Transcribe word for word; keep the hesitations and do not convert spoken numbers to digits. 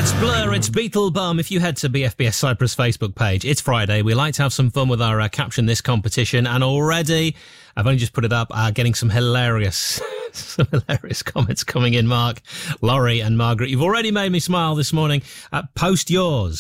It's Blur, it's Beetlebum. If you head to B F B S Cyprus Facebook page, it's Friday. We like to have some fun with our uh, Caption This competition, and already, I've only just put it up, uh, getting some hilarious, some hilarious comments coming in, Mark, Laurie and Margaret. You've already made me smile this morning. Uh, post yours.